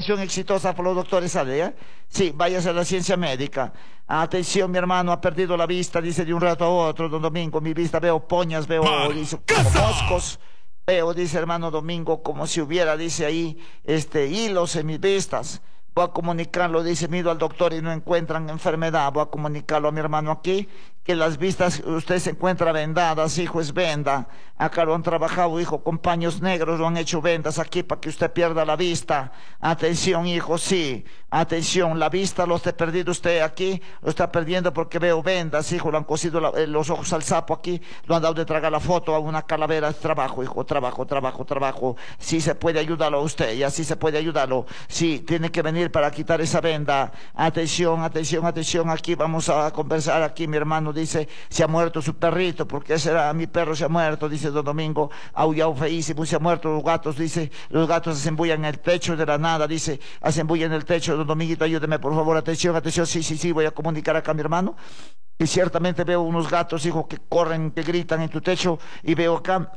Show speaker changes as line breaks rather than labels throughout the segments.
operación exitosa por los doctores, ¿sale? ¿Ya? Sí, váyase a la ciencia médica. Atención, mi hermano, ha perdido la vista, dice de un rato a otro, don Domingo, mi vista, veo poñas, veo, dice, como moscos. Veo, dice hermano Domingo, como si hubiera, dice ahí, hilos en mis vistas. Voy a comunicarlo, dice, mido al doctor y no encuentran enfermedad. Voy a comunicarlo a mi hermano aquí, que las vistas, usted se encuentra vendadas, hijo, es venda. Acá lo han trabajado, hijo, con paños negros, lo han hecho vendas aquí para que usted pierda la vista. Atención, hijo, sí. Atención, la vista lo está perdiendo usted aquí, lo está perdiendo porque veo vendas, hijo, lo han cosido los ojos al sapo aquí, lo han dado de tragar la foto a una calavera. Trabajo, hijo, trabajo. Sí se puede ayudarlo a usted, y así se puede ayudarlo. Sí, tiene que venir para quitar esa venda. Atención, aquí vamos a conversar. Aquí mi hermano dice, se ha muerto su perrito, porque ese era mi perro, se ha muerto, dice don Domingo, aullado feísimo, se ha muerto. Los gatos, dice, los gatos hacen bulla en el techo de la nada, dice, hacen bulla en el techo. Don Dominguito, ayúdeme por favor. Atención, sí, voy a comunicar acá a mi hermano, y ciertamente veo unos gatos, hijo, que corren, que gritan en tu techo, y veo acá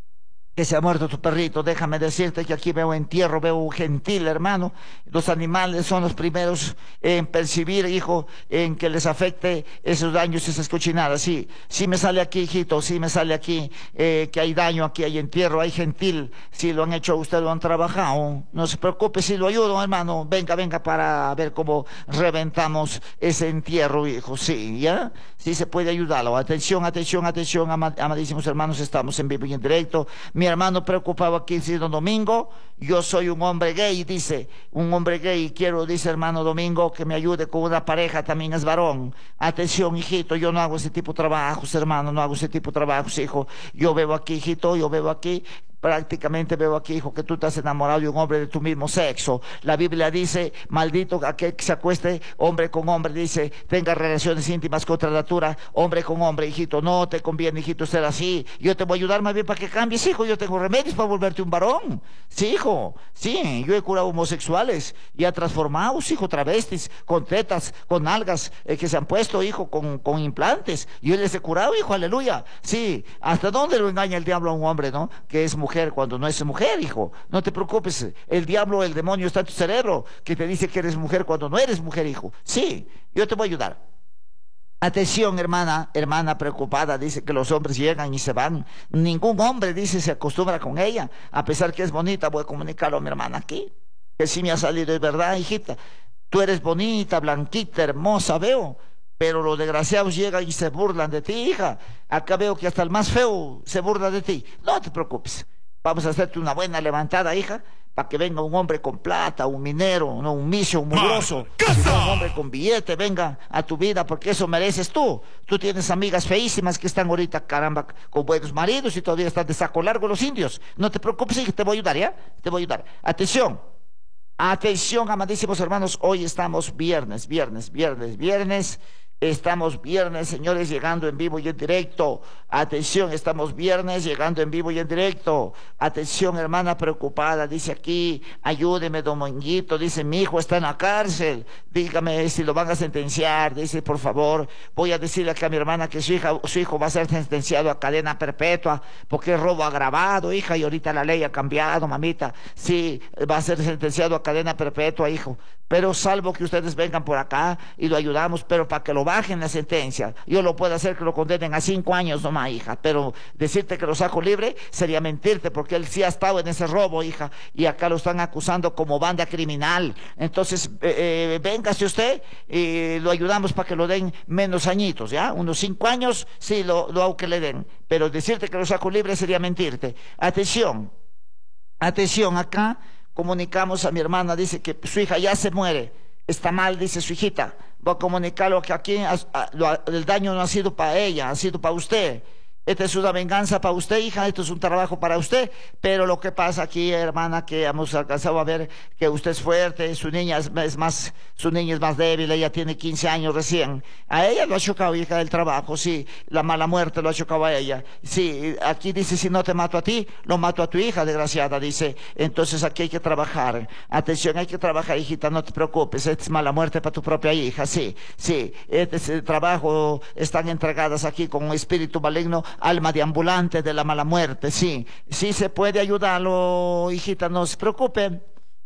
que se ha muerto tu perrito. Déjame decirte que aquí veo entierro, veo gentil, hermano. Los animales son los primeros en percibir, hijo, en que les afecte esos daños, esas cochinadas. Sí, sí me sale aquí, hijito, sí me sale aquí que hay daño, aquí hay entierro, hay gentil. Sí, lo han hecho, usted lo han trabajado. No se preocupe, si lo ayudo, hermano. Venga para ver cómo reventamos ese entierro, hijo. Sí, ¿ya? Sí se puede ayudarlo. Atención, amadísimos hermanos, estamos en vivo y en directo. Mi hermano preocupado aquí, dice don Domingo, yo soy un hombre gay, dice, un hombre gay, quiero, dice hermano Domingo, que me ayude con una pareja, también es varón. Atención, hijito, yo no hago ese tipo de trabajos, hermano, no hago ese tipo de trabajos, hijo. Yo veo aquí, hijito, prácticamente veo aquí, hijo, que tú te has enamorado de un hombre de tu mismo sexo. La Biblia dice, maldito aquel que se acueste hombre con hombre, dice, tenga relaciones íntimas con otra natura, hombre con hombre, hijito. No te conviene, hijito, ser así. Yo te voy a ayudar más bien para que cambies, hijo. Yo tengo remedios para volverte un varón. Sí, hijo, sí, yo he curado homosexuales y he transformado, hijo, travestis, con tetas, con algas que se han puesto, hijo, con implantes. Yo les he curado, hijo, aleluya. Sí, ¿hasta dónde lo engaña el diablo a un hombre, no? Que es mujer cuando no es mujer, hijo. No te preocupes, el diablo, el demonio está en tu cerebro, que te dice que eres mujer cuando no eres mujer, hijo. Sí, yo te voy a ayudar. Atención, hermana preocupada, dice que los hombres llegan y se van. Ningún hombre, dice, se acostumbra con ella, a pesar que es bonita. Voy a comunicarlo a mi hermana aquí, que sí me ha salido, es verdad, hijita. Tú eres bonita, blanquita, hermosa, veo, pero los desgraciados llegan y se burlan de ti, hija. Acá veo que hasta el más feo se burla de ti. No te preocupes. Vamos a hacerte una buena levantada, hija, para que venga un hombre con plata, un minero, no un misio, un mugroso, sino un hombre con billete, venga a tu vida, porque eso mereces tú. Tú tienes amigas feísimas que están ahorita, caramba, con buenos maridos y todavía están de saco largo los indios. No te preocupes, hija, te voy a ayudar, ¿ya? Te voy a ayudar. Atención, amadísimos hermanos, hoy estamos viernes. Estamos viernes, señores, llegando en vivo y en directo. Atención, estamos viernes, llegando en vivo y en directo. Atención, hermana preocupada, dice aquí, ayúdeme, Dominguito, dice, mi hijo está en la cárcel. Dígame si lo van a sentenciar, dice, por favor. Voy a decirle acá a mi hermana que su hijo va a ser sentenciado a cadena perpetua, porque es robo agravado, hija, y ahorita la ley ha cambiado, mamita. Sí, va a ser sentenciado a cadena perpetua, hijo. Pero salvo que ustedes vengan por acá y lo ayudamos, pero para que lo bajen la sentencia. Yo lo puedo hacer que lo condenen a 5 años nomás, hija, pero decirte que lo saco libre sería mentirte, porque él sí ha estado en ese robo, hija, y acá lo están acusando como banda criminal. Entonces, véngase usted y lo ayudamos para que lo den menos añitos, ¿ya? Unos 5 años, sí, lo hago que le den, pero decirte que lo saco libre sería mentirte. Atención, acá comunicamos a mi hermana, dice que su hija ya se muere, está mal, dice su hijita. Voy a comunicarlo que aquí el daño no ha sido para ella, ha sido para usted. Esta es una venganza para usted, hija, esto es un trabajo para usted, pero lo que pasa aquí, hermana, que hemos alcanzado a ver que usted es fuerte, su niña es más débil, ella tiene 15 años recién. A ella lo ha chocado, hija, el trabajo, sí, la mala muerte lo ha chocado a ella. Sí, aquí dice, si no te mato a ti, lo mato a tu hija, desgraciada, dice. Entonces aquí hay que trabajar. Atención, hay que trabajar, hijita, no te preocupes, esta es mala muerte para tu propia hija, sí, este es el trabajo, están entregadas aquí con un espíritu maligno, alma de ambulante de la mala muerte, sí se puede ayudarlo, hijita, no se preocupe.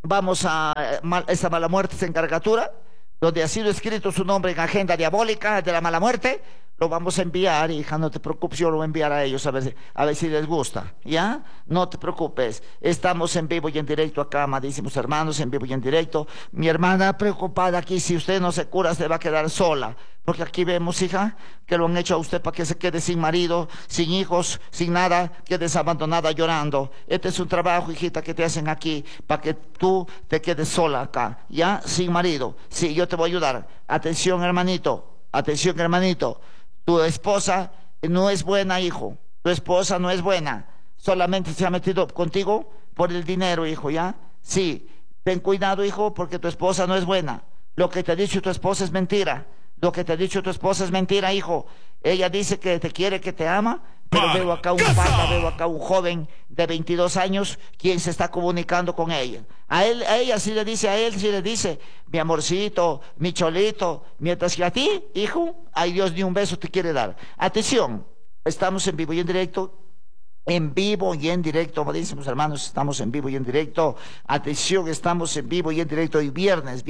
vamos a esa mala muerte, esa encargatura, donde ha sido escrito su nombre en agenda diabólica de la mala muerte, lo vamos a enviar, hija, no te preocupes, yo lo voy a enviar a ellos a ver si les gusta, ¿ya? No te preocupes, estamos en vivo y en directo acá, amadísimos hermanos, en vivo y en directo. Mi hermana preocupada aquí, si usted no se cura, se va a quedar sola, porque aquí vemos, hija, que lo han hecho a usted para que se quede sin marido, sin hijos, sin nada, quedes abandonada llorando. Este es un trabajo, hijita, que te hacen aquí, para que tú te quedes sola acá, ¿ya? Sin marido. Sí, yo te voy a ayudar. Atención, hermanito, atención, hermanito. Tu esposa no es buena, hijo. Tu esposa no es buena. Solamente se ha metido contigo por el dinero, hijo, ¿ya? Sí. Ten cuidado, hijo, porque tu esposa no es buena. Lo que te ha dicho tu esposa es mentira. Lo que te ha dicho tu esposa es mentira, hijo. Ella dice que te quiere, que te ama, pero veo acá un pata, veo acá un joven de 22 años quien se está comunicando con ella. A ella sí le dice, a él sí le dice, mi amorcito, mi cholito, mientras que a ti, hijo, ay Dios, ni un beso te quiere dar. Atención, estamos en vivo y en directo. En vivo y en directo, amadísimos hermanos, estamos en vivo y en directo. Atención, estamos en vivo y en directo. Y viernes,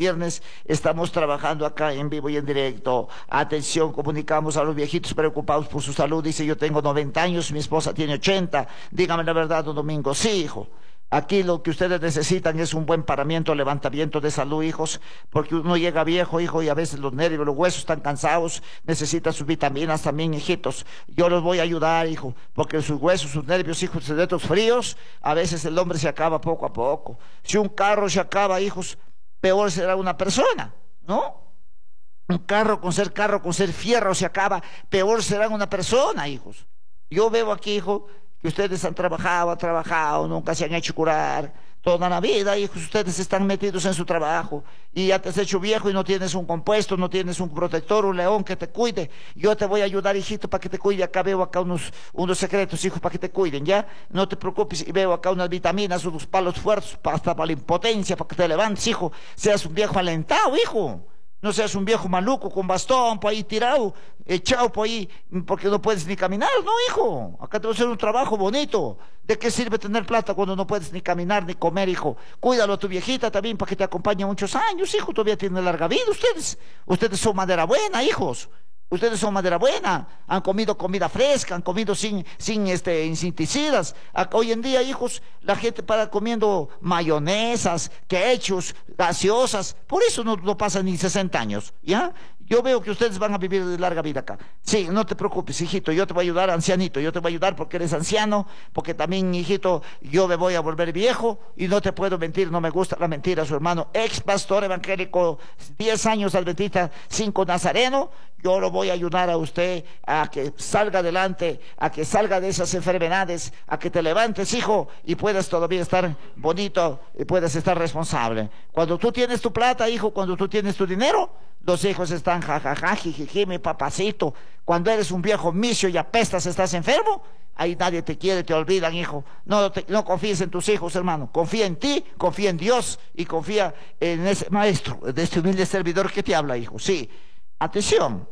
estamos trabajando acá en vivo y en directo. Atención, comunicamos a los viejitos preocupados por su salud. Dice, yo tengo 90 años, mi esposa tiene 80. Dígame la verdad, don Domingo. Sí, hijo. Aquí lo que ustedes necesitan es un buen paramiento, levantamiento de salud, hijos, porque uno llega viejo, hijo, y a veces los nervios, los huesos están cansados, necesitan sus vitaminas también, hijitos. Yo los voy a ayudar, hijo, porque sus huesos, sus nervios, hijos, de estos fríos, a veces el hombre se acaba poco a poco. Si un carro se acaba, hijos, peor será una persona, ¿no? Un carro con ser fierro se acaba, peor será una persona, hijos. Yo veo aquí, hijo, que ustedes han trabajado, nunca se han hecho curar, toda la vida, hijos, ustedes están metidos en su trabajo, y ya te has hecho viejo y no tienes un compuesto, no tienes un protector, un león que te cuide. Yo te voy a ayudar, hijito, para que te cuide. Acá veo acá unos secretos, hijos, para que te cuiden, ¿ya? No te preocupes, y veo acá unas vitaminas, unos palos fuertes, hasta para la impotencia, para que te levantes, hijo, seas un viejo alentado, hijo. No seas un viejo maluco con bastón por ahí tirado, echado por ahí, porque no puedes ni caminar. No, hijo, acá te voy a hacer un trabajo bonito. ¿De qué sirve tener plata cuando no puedes ni caminar ni comer, hijo? Cuídalo a tu viejita también para que te acompañe muchos años, hijo. Todavía tiene larga vida ustedes son madera buena, hijos. Ustedes son madera buena, han comido comida fresca, han comido sin insecticidas. Hoy en día, hijos, la gente para comiendo mayonesas, ketchup, gaseosas, por eso no pasan ni 60 años, ¿ya? Yo veo que ustedes van a vivir de larga vida acá. Sí, no te preocupes, hijito, yo te voy a ayudar, ancianito, yo te voy a ayudar porque eres anciano, porque también, hijito, yo me voy a volver viejo y no te puedo mentir, no me gusta la mentira, su hermano, ex pastor evangélico, 10 años adventista, 5 nazareno. Yo lo voy a ayudar a usted a que salga adelante, a que salga de esas enfermedades, a que te levantes, hijo, y puedas todavía estar bonito y puedas estar responsable. Cuando tú tienes tu plata, hijo, cuando tú tienes tu dinero, los hijos están jajaja, jijiji, mi papacito. Cuando eres un viejo misio y apestas, estás enfermo, ahí nadie te quiere, te olvidan, hijo. No confíes en tus hijos, hermano. Confía en ti, confía en Dios y confía en ese maestro, de este humilde servidor que te habla, hijo. Sí. Atención,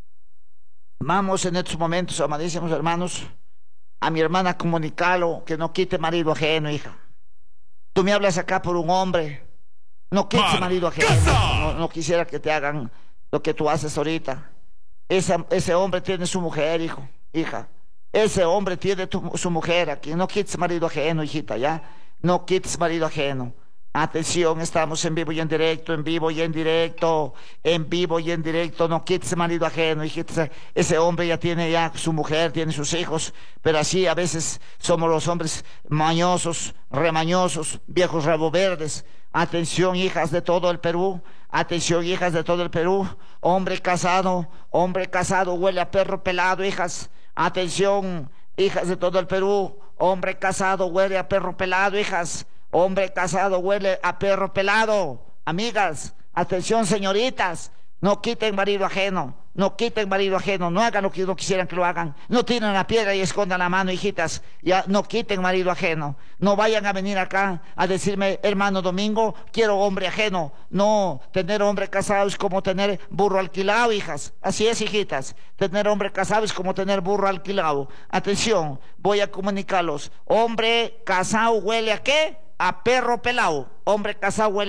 vamos en estos momentos, amadísimos hermanos, a mi hermana comunicarlo, que no quite marido ajeno, hija. Tú me hablas acá por un hombre, no quites marido ajeno, no quisiera que te hagan lo que tú haces ahorita. Ese hombre tiene su mujer, hijo, hija. Ese hombre tiene su mujer aquí, no quites marido ajeno, hijita, ¿ya? No quites marido ajeno. Atención, estamos en vivo y en directo, en vivo y en directo, en vivo y en directo. No quites marido ajeno, hijita. Ese hombre ya tiene su mujer, tiene sus hijos, pero así a veces somos los hombres mañosos, remañosos, viejos rabo verdes. Atención, hijas de todo el Perú. Atención, hijas de todo el Perú. Hombre casado huele a perro pelado, hijas. Atención, hijas de todo el Perú. Hombre casado huele a perro pelado, hijas. Hombre casado huele a perro pelado. Amigas, atención, señoritas, no quiten marido ajeno, no quiten marido ajeno, no hagan lo que no quisieran que lo hagan, no tiren la piedra y escondan la mano, hijitas, ya no quiten marido ajeno, no vayan a venir acá a decirme, hermano Domingo, quiero hombre ajeno. No, tener hombre casado es como tener burro alquilado, hijas, así es, hijitas, tener hombre casado es como tener burro alquilado. Atención, voy a comunicarlos, hombre casado huele a ¿qué? A perro pelado. Hombre casado huele